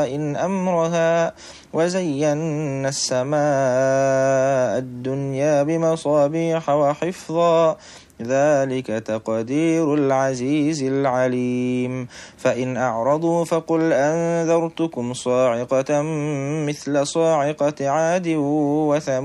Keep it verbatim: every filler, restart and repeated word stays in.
سماء أمرها وزينا السماء الدنيا بمصابيح وحفظا ذلك تقدير العزيز العليم فإن أعرضوا فقل أنذرتكم صاعقة مثل صاعقة عاد وثمود